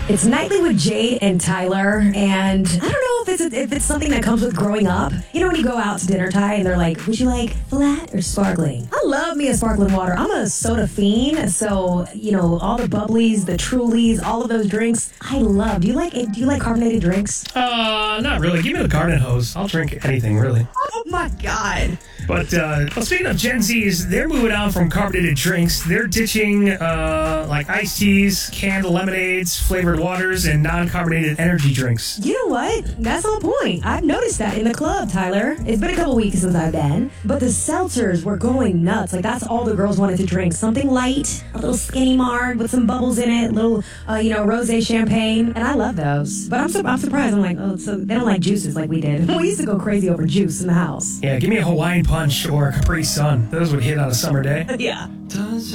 It's Nightly with Jade and Tyler, and I don't know if it's something that comes with growing up. You know when you go out to dinner, Ty, and they're like, would you like flat or sparkling? I love me a sparkling water. I'm a soda fiend, so, you know, all the bubblies, the Trulies, all of those drinks, I love. Do you like carbonated drinks? Not really. Give me the garden hose. I'll drink anything, really. Oh my God. But speaking of Gen Zs, they're moving on from carbonated drinks. They're ditching like iced teas, canned lemonades, flavored waters, and non-carbonated energy drinks. You know what? That's on point. I've noticed that in the club, Tyler. It's been a couple weeks since I've been, but the seltzers were going nuts. Like, that's all the girls wanted to drink. Something light, a little skinny marg with some bubbles in it, a little, rosé champagne, and I love those. But I'm surprised. I'm like, oh, so they don't like juices like we did. We used to go crazy over juice in the house. Yeah, give me a Hawaiian Punch or Capri Sun. Those would hit on a summer day. Yeah.